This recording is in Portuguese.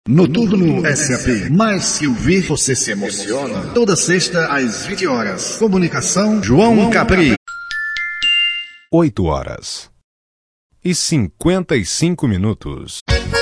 Noturno SAP. Mais que ouvir, você se emociona. Toda sexta às 20 horas. Comunicação João Capri. 8 horas e 55 minutos.